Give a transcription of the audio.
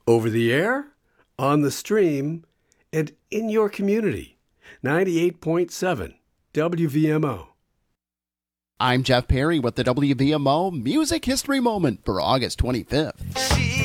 Over the air, on the stream, and in your community. 98.7 WVMO. I'm Jeff Perry with the WVMO Music History Moment for August 25th.